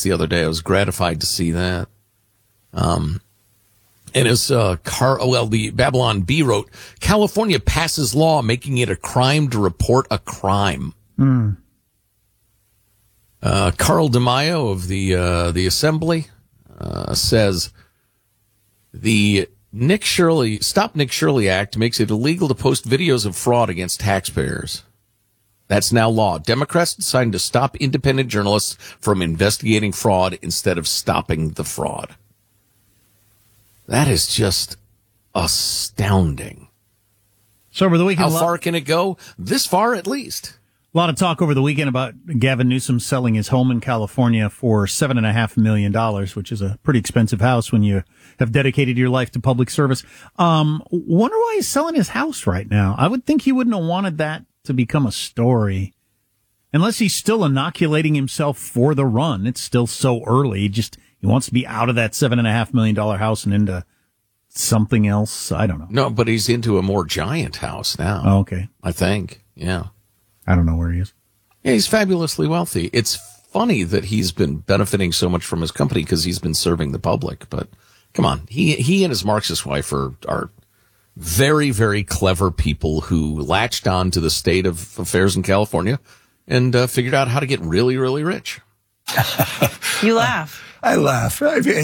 comments the other day. I was gratified to see that. And as the Babylon Bee wrote, California passes law making it a crime to report a crime. Carl DeMaio of the Assembly says the Stop Nick Shirley Act makes it illegal to post videos of fraud against taxpayers. That's now law. Democrats decided to stop independent journalists from investigating fraud instead of stopping the fraud. That is just astounding. So over the weekend, how far can it go? This far, at least. A lot of talk over the weekend about Gavin Newsom selling his home in California for $7.5 million, which is a pretty expensive house when you have dedicated your life to public service. Wonder why he's selling his house right now. I would think he wouldn't have wanted that to become a story, unless he's still inoculating himself for the run. It's still so early. He wants to be out of that $7.5 million house and into something else. I don't know. No, but he's into a more giant house now. Oh, okay. I think. Yeah. I don't know where he is. Yeah, he's fabulously wealthy. It's funny that he's been benefiting so much from his company because he's been serving the public. But come on, he and his Marxist wife are very, very clever people who latched on to the state of affairs in California and figured out how to get really, really rich. You laugh. I laugh.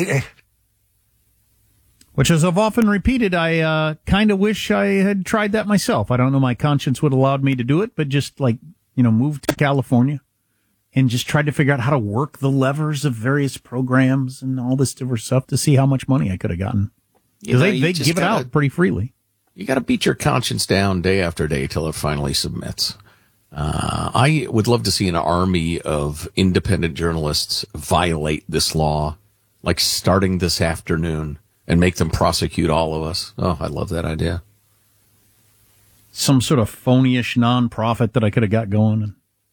Which, as I've often repeated, I kind of wish I had tried that myself. I don't know my conscience would have allowed me to do it, but just moved to California and just tried to figure out how to work the levers of various programs and all this different stuff to see how much money I could have gotten. Because they give it out pretty freely. You got to beat your conscience down day after day till it finally submits. I would love to see an army of independent journalists violate this law, like starting this afternoon, and make them prosecute all of us. Oh, I love that idea. Some sort of phony-ish nonprofit that I could have got going.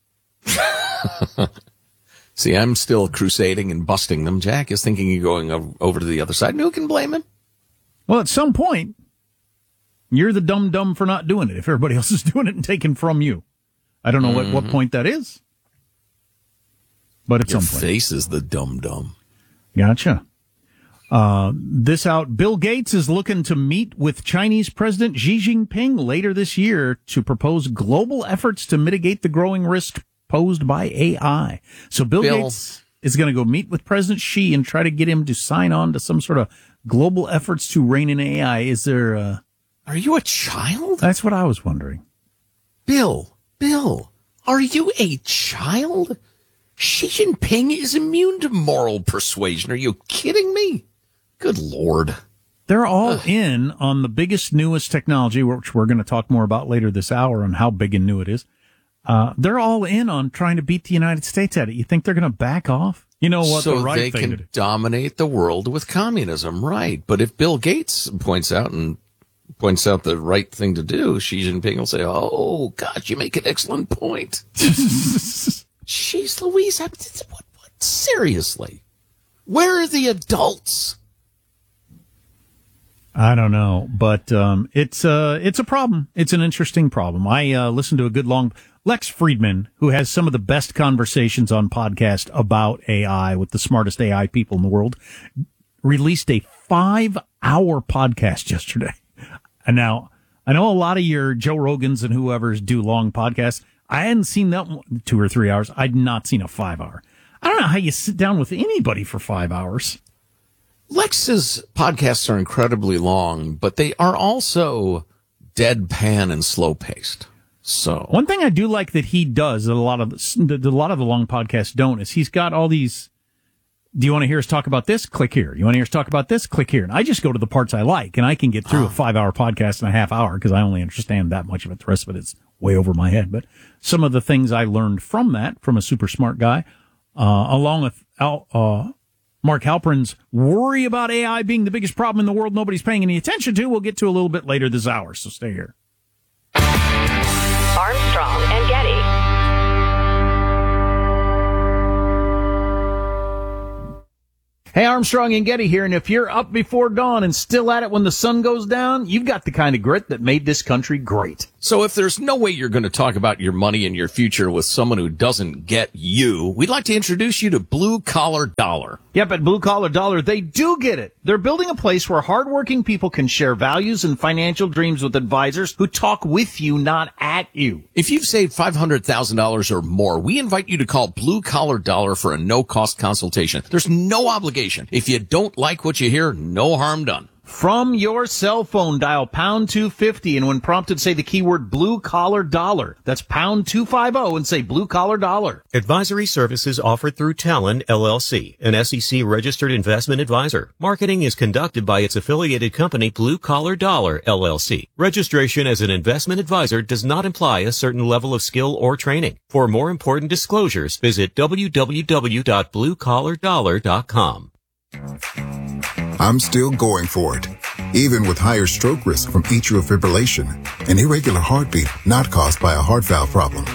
See, I'm still crusading and busting them. Jack is thinking of going over to the other side. And who can blame him? Well, at some point, you're the dumb for not doing it if everybody else is doing it and taking from you. I don't know at what point that is. But at some point. Your face is the dumb. Gotcha. This out, Bill Gates is looking to meet with Chinese President Xi Jinping later this year to propose global efforts to mitigate the growing risk posed by AI. So Bill Gates is going to go meet with President Xi and try to get him to sign on to some sort of global efforts to rein in AI. Is there Are you a child? That's what I was wondering. Bill, are you a child? Xi Jinping is immune to moral persuasion. Are you kidding me? Good Lord. They're all in on the biggest, newest technology, which we're going to talk more about later this hour on how big and new it is. They're all in on trying to beat the United States at it. You think they're going to back off? You know what? So the right they thing can dominate the world with communism, right? But if Bill Gates points out the right thing to do, Xi Jinping will say, "Oh, gosh, you make an excellent point." Jeez Louise, what? Seriously? Where are the adults? I don't know, but it's a problem. It's an interesting problem. I listened to a good long Lex Friedman, who has some of the best conversations on podcast about AI with the smartest AI people in the world, released a 5-hour podcast yesterday. And now I know a lot of your Joe Rogans and whoever's do long podcasts. I hadn't seen that one, 2 or 3 hours. I'd not seen a 5-hour. I don't know how you sit down with anybody for 5 hours. Lex's podcasts are incredibly long, but they are also deadpan and slow-paced. So one thing I do like that he does that a lot of the long podcasts don't is he's got all these. Do you want to hear us talk about this? Click here. You want to hear us talk about this? Click here. And I just go to the parts I like, and I can get through a 5-hour podcast in a half hour because I only understand that much of it. The rest of it is way over my head. But some of the things I learned from a super smart guy, along with Mark Halperin's worry about AI being the biggest problem in the world nobody's paying any attention to, we'll get to a little bit later this hour. So stay here. Armstrong and Getty. Hey, Armstrong and Getty here, and if you're up before dawn and still at it when the sun goes down, you've got the kind of grit that made this country great. So if there's no way you're going to talk about your money and your future with someone who doesn't get you, we'd like to introduce you to Blue Collar Dollar. Yep, at Blue Collar Dollar, they do get it. They're building a place where hardworking people can share values and financial dreams with advisors who talk with you, not at you. If you've saved $500,000 or more, we invite you to call Blue Collar Dollar for a no-cost consultation. There's no obligation. If you don't like what you hear, no harm done. From your cell phone, dial pound 250, and when prompted, say the keyword Blue Collar Dollar. That's pound 250 and say Blue Collar Dollar. Advisory services offered through Talon, LLC, an SEC-registered investment advisor. Marketing is conducted by its affiliated company, Blue Collar Dollar, LLC. Registration as an investment advisor does not imply a certain level of skill or training. For more important disclosures, visit www.bluecollardollar.com. I'm still going for it, even with higher stroke risk from atrial fibrillation, an irregular heartbeat not caused by a heart valve problem.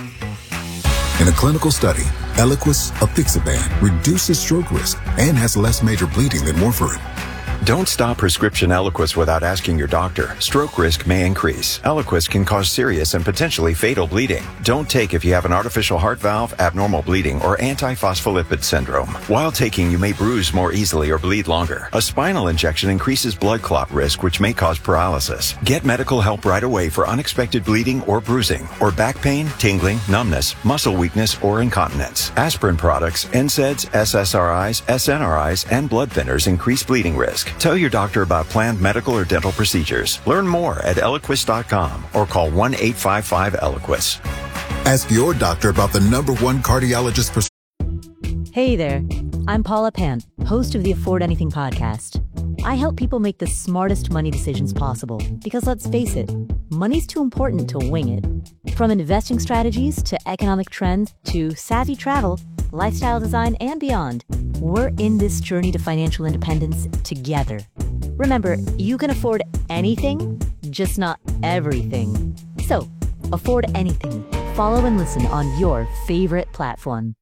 In a clinical study, Eliquis apixaban reduces stroke risk and has less major bleeding than warfarin. Don't stop prescription Eliquis without asking your doctor. Stroke risk may increase. Eliquis can cause serious and potentially fatal bleeding. Don't take if you have an artificial heart valve, abnormal bleeding, or antiphospholipid syndrome. While taking, you may bruise more easily or bleed longer. A spinal injection increases blood clot risk, which may cause paralysis. Get medical help right away for unexpected bleeding or bruising, or back pain, tingling, numbness, muscle weakness, or incontinence. Aspirin products, NSAIDs, SSRIs, SNRIs, and blood thinners increase bleeding risk. Tell your doctor about planned medical or dental procedures. Learn more at Eliquis.com or call 1-855-ELIQUIS. Ask your doctor about the #1 cardiologist prescription. Hey there, I'm Paula Pant, host of the Afford Anything podcast. I help people make the smartest money decisions possible because let's face it, money's too important to wing it. From investing strategies to economic trends to savvy travel, lifestyle design, and beyond, we're in this journey to financial independence together. Remember, you can afford anything, just not everything. So, afford anything. Follow and listen on your favorite platform.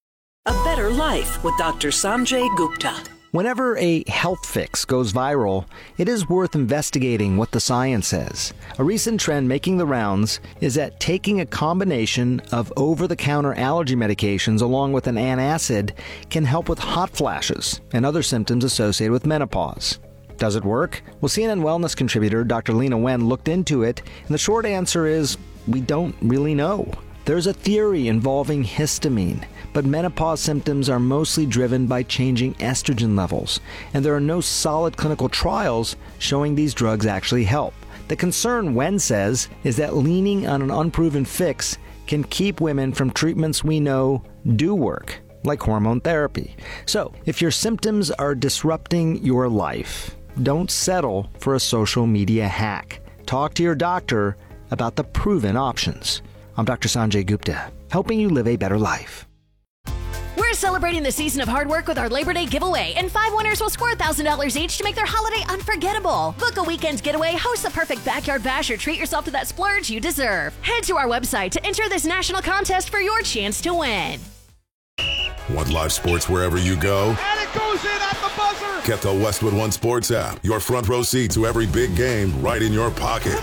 A Better Life with Dr. Sanjay Gupta. Whenever a health fix goes viral, it is worth investigating what the science says. A recent trend making the rounds is that taking a combination of over-the-counter allergy medications along with an antacid can help with hot flashes and other symptoms associated with menopause. Does it work? Well, CNN Wellness contributor Dr. Lena Wen looked into it, and the short answer is we don't really know. There's a theory involving histamine, but menopause symptoms are mostly driven by changing estrogen levels, and there are no solid clinical trials showing these drugs actually help. The concern, Wen says, is that leaning on an unproven fix can keep women from treatments we know do work, like hormone therapy. So, if your symptoms are disrupting your life, don't settle for a social media hack. Talk to your doctor about the proven options. I'm Dr. Sanjay Gupta, helping you live a better life. We're celebrating the season of hard work with our Labor Day giveaway, and 5 winners will score $1,000 each to make their holiday unforgettable. Book a weekend getaway, host the perfect backyard bash, or treat yourself to that splurge you deserve. Head to our website to enter this national contest for your chance to win. Want live sports wherever you go? And it goes in at the buzzer! Get the Westwood One Sports app. Your front row seat to every big game right in your pocket.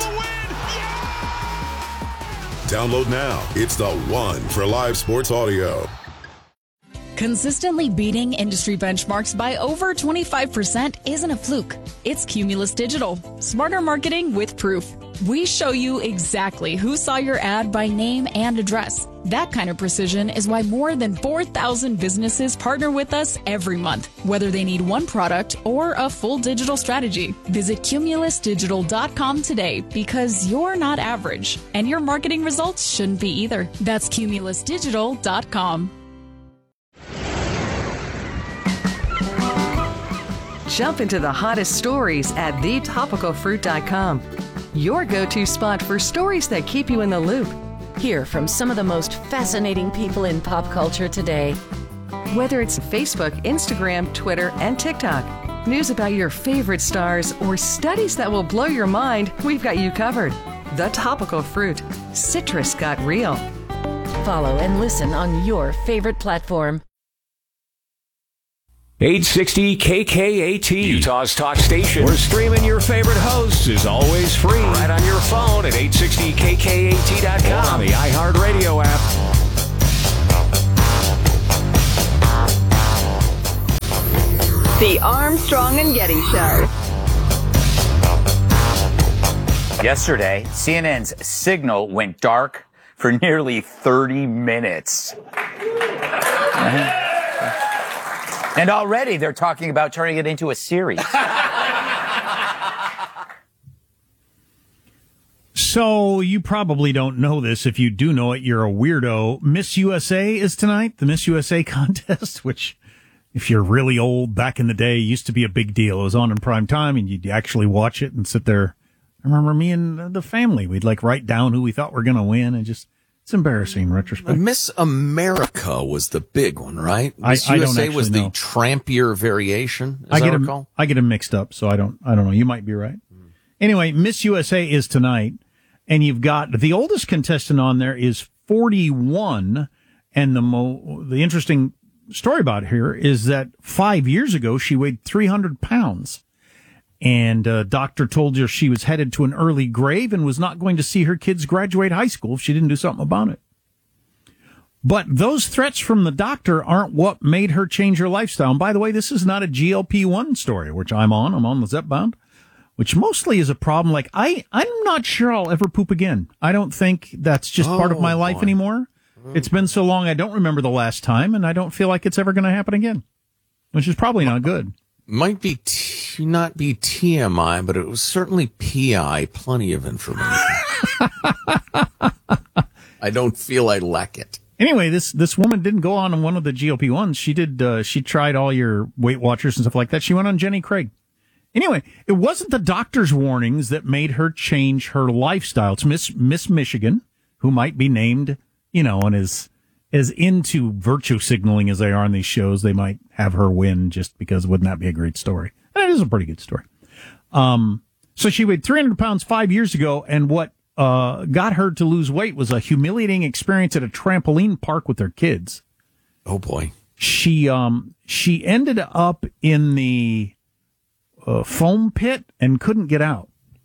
Download now. It's the one for live sports audio. Consistently beating industry benchmarks by over 25% isn't a fluke. It's Cumulus Digital. Smarter marketing with proof. We show you exactly who saw your ad by name and address. That kind of precision is why more than 4,000 businesses partner with us every month, whether they need one product or a full digital strategy. Visit cumulusdigital.com today because you're not average, and your marketing results shouldn't be either. That's cumulusdigital.com. Jump into the hottest stories at thetopicalfruit.com. Your go-to spot for stories that keep you in the loop. Hear from some of the most fascinating people in pop culture today. Whether it's Facebook, Instagram, Twitter, and TikTok, news about your favorite stars, or studies that will blow your mind, we've got you covered. The Topical Fruit. Citrus got real. Follow and listen on your favorite platform. 860 KKAT, Utah's talk station. We're streaming your favorite hosts is always free. Right on your phone at 860KKAT.com. Or on the iHeartRadio app. The Armstrong and Getty Show. Yesterday, CNN's signal went dark for nearly 30 minutes. And already they're talking about turning it into a series. So you probably don't know this. If you do know it, you're a weirdo. Miss USA is tonight, the Miss USA contest, which, if you're really old, back in the day, used to be a big deal. It was on in prime time, and you'd actually watch it and sit there. I remember me and the family, we'd write down who we thought were going to win, and just, it's embarrassing in retrospect. Miss America was the big one, right? Miss I USA don't was know. the trampier variation, as I recall. I get them mixed up, so I don't know. You might be right. Anyway, Miss USA is tonight, and you've got the oldest contestant on there is 41, and the interesting story about her is that 5 years ago she weighed 300 pounds. And a doctor told her she was headed to an early grave and was not going to see her kids graduate high school if she didn't do something about it. But those threats from the doctor aren't what made her change her lifestyle. And by the way, this is not a GLP-1 story, which I'm on the Zepbound, which mostly is a problem. I'm not sure I'll ever poop again. I don't think that's just part of my life anymore. It's been so long I don't remember the last time, and I don't feel like it's ever going to happen again, which is probably not good. Might be not be TMI, but it was certainly PI. Plenty of information. I don't feel I lack it. Anyway, this woman didn't go on one of the GLP-1s. She did. She tried all your Weight Watchers and stuff like that. She went on Jenny Craig. Anyway, it wasn't the doctor's warnings that made her change her lifestyle. It's Miss Michigan, who might be named, and as into virtue signaling as they are on these shows, they might have her win just because wouldn't that be a great story? And it is a pretty good story. So she weighed 300 pounds 5 years ago, and what got her to lose weight was a humiliating experience at a trampoline park with her kids. Oh boy. She ended up in the foam pit and couldn't get out.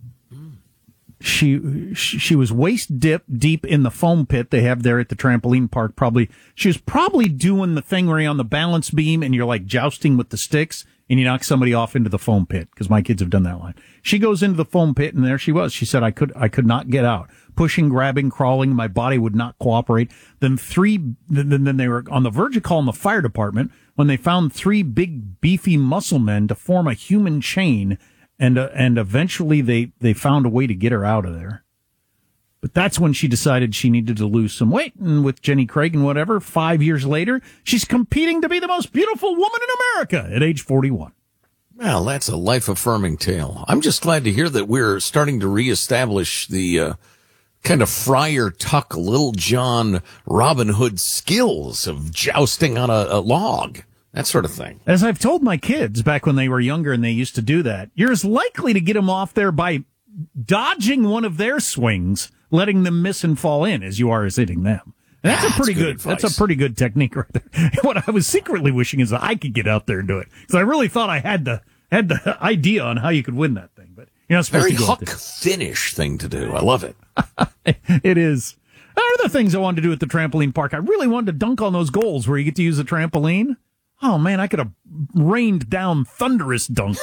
She was waist deep in the foam pit they have there at the trampoline park. She was probably doing the thing where you're on the balance beam and you're jousting with the sticks and you knock somebody off into the foam pit, because my kids have done that line. She goes into the foam pit and there she was. She said, I could not get out. Pushing, grabbing, crawling, my body would not cooperate. Then they were on the verge of calling the fire department when they found 3 big beefy muscle men to form a human chain. And eventually they found a way to get her out of there. But that's when she decided she needed to lose some weight. And with Jenny Craig and whatever, 5 years later, she's competing to be the most beautiful woman in America at age 41. Well, that's a life-affirming tale. I'm just glad to hear that we're starting to reestablish the kind of Friar Tuck, Little John, Robin Hood skills of jousting on a log. That sort of thing. As I've told my kids back when they were younger and they used to do that, you're as likely to get them off there by dodging one of their swings, letting them miss and fall in, as you are as hitting them. And that's a pretty good advice. That's a pretty good technique right there. What I was secretly wishing is that I could get out there and do it, because I really thought I had the idea on how you could win that thing. But you're not supposed to go Huck Finish thing to do. I love it. It is. Other things I wanted to do at the trampoline park. I really wanted to dunk on those goals where you get to use the trampoline. Oh, man, I could have rained down thunderous dunks.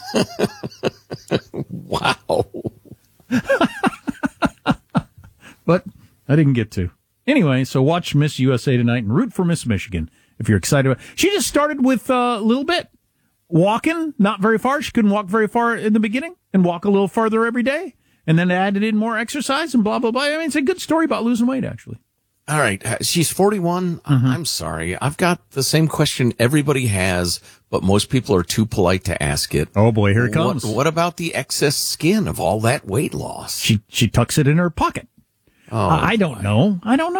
Wow. But I didn't get to. Anyway, so watch Miss USA tonight and root for Miss Michigan if you're excited. She just started with a little bit. Walking, not very far. She couldn't walk very far in the beginning, and walk a little farther every day. And then added in more exercise and blah, blah, blah. I mean, it's a good story about losing weight, actually. All right. She's 41. Mm-hmm. I'm sorry. I've got the same question everybody has, but most people are too polite to ask it. Oh, boy, here it comes. What about the excess skin of all that weight loss? She tucks it in her pocket. Oh, I don't know.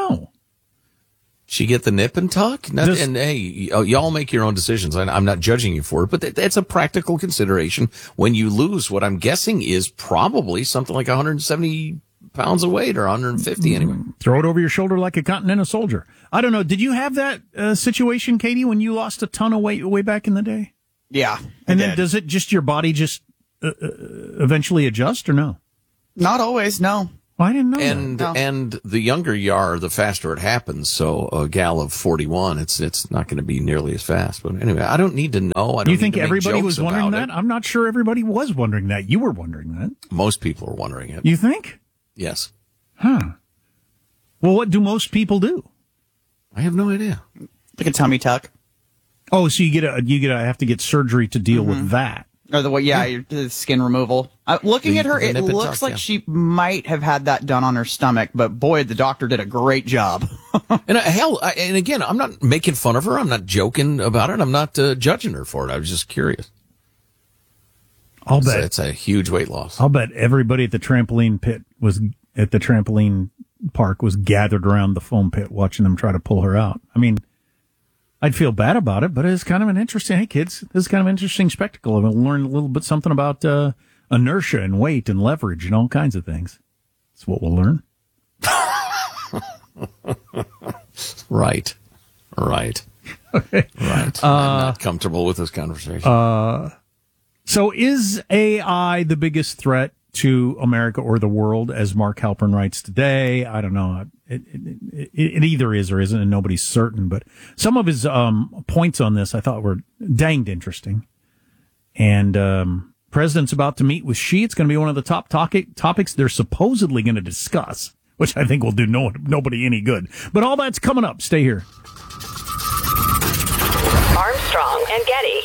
She get the nip and tuck? And hey, y'all make your own decisions. I'm not judging you for it, but that's a practical consideration when you lose what I'm guessing is probably something like 170 pounds of weight, or 150 anyway. Throw it over your shoulder like a Continental soldier. I don't know. Did you have that situation, Katie, when you lost a ton of weight way back in the day? Yeah. And then does it just, your body just eventually adjust, or no? Not always, no. I didn't know that. And the younger you are, the faster it happens. So a gal of 41, it's not going to be nearly as fast. But anyway, I don't need to know. I don't you think need to everybody make was jokes wondering about that? it. I'm not sure everybody was wondering that. You were wondering that. Most people are wondering it. You think? Yes. Huh. Well, what do most people do? I have no idea. Like a tummy tuck. Oh, so you have to get surgery to deal with that. Or the skin removal. Looking at her, it looks like she might have had that done on her stomach, but boy, the doctor did a great job. And and again, I'm not making fun of her. I'm not joking about it. I'm not judging her for it. I was just curious. I'll bet it's a huge weight loss. I'll bet everybody at the trampoline park was gathered around the foam pit watching them try to pull her out. I mean, I'd feel bad about it, but it's kind of an interesting, hey kids, this is kind of an interesting spectacle. We'll learn a little bit something about inertia and weight and leverage and all kinds of things. That's what we'll learn. Right. Okay. Right. I'm not comfortable with this conversation. So is AI the biggest threat to America or the world, as Mark Halpern writes today? I don't know. It either is or isn't, and nobody's certain. But some of his points on this I thought were danged interesting. And President's about to meet with Xi. It's going to be one of the top topics they're supposedly going to discuss, which I think will do nobody any good. But all that's coming up. Stay here. Armstrong and Getty.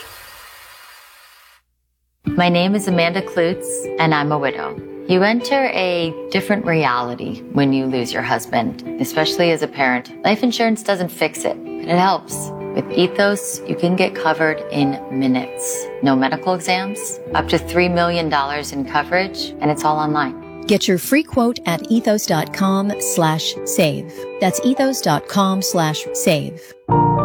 My name is Amanda Klutz, and I'm a widow. You enter a different reality when you lose your husband, especially as a parent. Life insurance doesn't fix it, but it helps. With Ethos, you can get covered in minutes. No medical exams, up to $3 million in coverage, and it's all online. Get your free quote at ethos.com/save. That's ethos.com/save.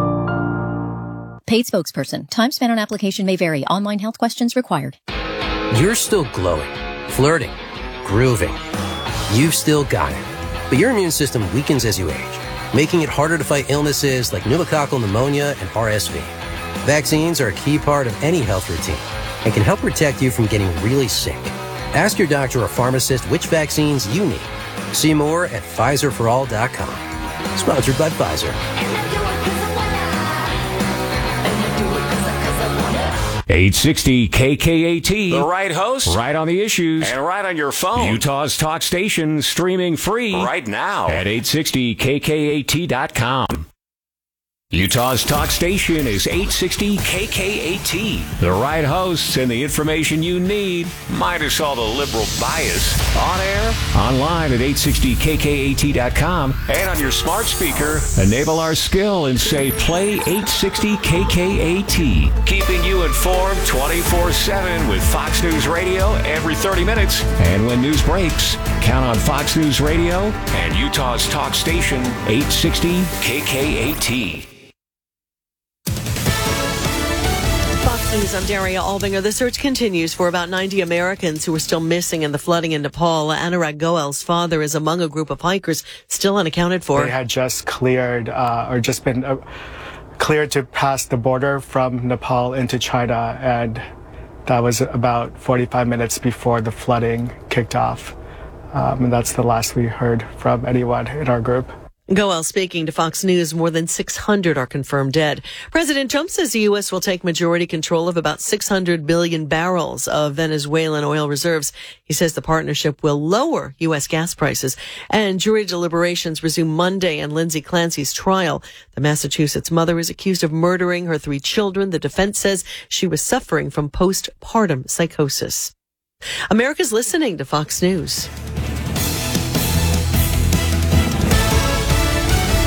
Paid spokesperson. Time spent on application may vary. Online health questions required. You're still glowing, flirting, grooving. You've still got it. But your immune system weakens as you age, making it harder to fight illnesses like pneumococcal pneumonia and RSV. Vaccines are a key part of any health routine and can help protect you from getting really sick. Ask your doctor or pharmacist which vaccines you need. See more at PfizerForAll.com. Sponsored by Pfizer. 860 KKAT. The right host, right on the issues, and right on your phone. Utah's talk station, streaming free right now at 860KKAT.com. Utah's talk station is 860 KKAT. The right hosts and the information you need, minus all the liberal bias. On air, online at 860KKAT.com, and on your smart speaker, enable our skill and say play 860 KKAT. Keeping you informed 24/7 with Fox News Radio every 30 minutes. And when news breaks, count on Fox News Radio and Utah's talk station, 860 KKAT. News, I'm Daria Albinger. The search continues for about 90 Americans who are still missing in the flooding in Nepal. Anurag Goel's father is among a group of hikers still unaccounted for. They had just cleared been cleared to pass the border from Nepal into China, and that was about 45 minutes before the flooding kicked off. And that's the last we heard from anyone in our group. Goel speaking to Fox News. More than 600 are confirmed dead. President Trump says the U.S. will take majority control of about 600 billion barrels of Venezuelan oil reserves. He says the partnership will lower U.S. gas prices. And jury deliberations resume Monday in Lindsay Clancy's trial. The Massachusetts mother is accused of murdering her 3 children. The defense says she was suffering from postpartum psychosis. America's listening to Fox News. Hi,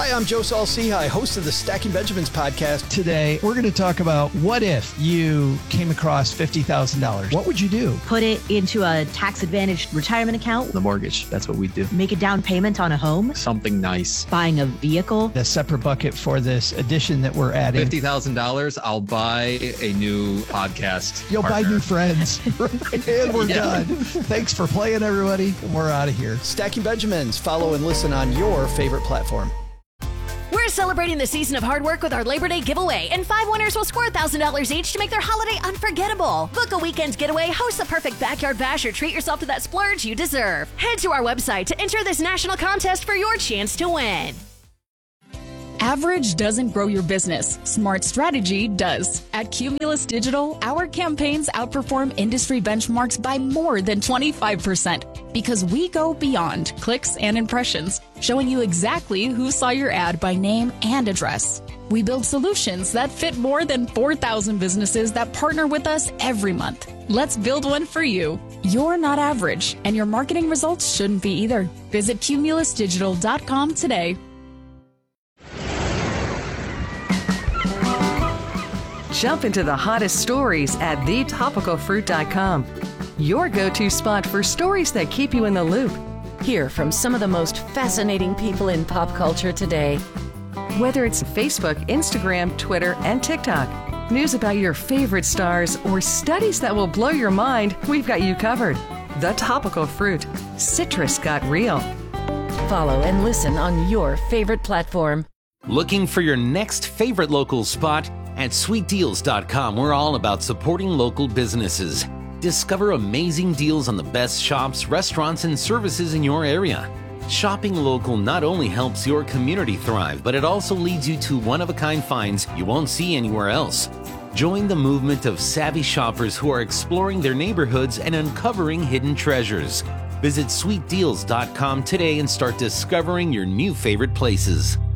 Hi, I'm Joe Saul-Sehy, host of the Stacking Benjamins podcast. Today, we're going to talk about what if you came across $50,000? What would you do? Put it into a tax-advantaged retirement account. The mortgage. That's what we do. Make a down payment on a home. Something nice. Buying a vehicle. A separate bucket for this addition that we're adding. $50,000, I'll buy a new podcast. You'll partner. buy new friends. And we're done. Thanks for playing, everybody. And we're out of here. Stacking Benjamins. Follow and listen on your favorite platform. We're celebrating the season of hard work with our Labor Day giveaway, and 5 winners will score $1,000 each to make their holiday unforgettable. Book a weekend getaway, host the perfect backyard bash, or treat yourself to that splurge you deserve. Head to our website to enter this national contest for your chance to win. Average doesn't grow your business. Smart strategy does. At Cumulus Digital, our campaigns outperform industry benchmarks by more than 25% because we go beyond clicks and impressions, showing you exactly who saw your ad by name and address. We build solutions that fit more than 4,000 businesses that partner with us every month. Let's build one for you. You're not average, and your marketing results shouldn't be either. Visit cumulusdigital.com today. Jump into the hottest stories at thetopicalfruit.com. Your go-to spot for stories that keep you in the loop. Hear from some of the most fascinating people in pop culture today. Whether it's Facebook, Instagram, Twitter, and TikTok, news about your favorite stars, or studies that will blow your mind, we've got you covered. The Topical Fruit. Citrus got real. Follow and listen on your favorite platform. Looking for your next favorite local spot? At sweetdeals.com, we're all about supporting local businesses. Discover amazing deals on the best shops, restaurants, and services in your area. Shopping local not only helps your community thrive, but it also leads you to one-of-a-kind finds you won't see anywhere else. Join the movement of savvy shoppers who are exploring their neighborhoods and uncovering hidden treasures. Visit sweetdeals.com today and start discovering your new favorite places.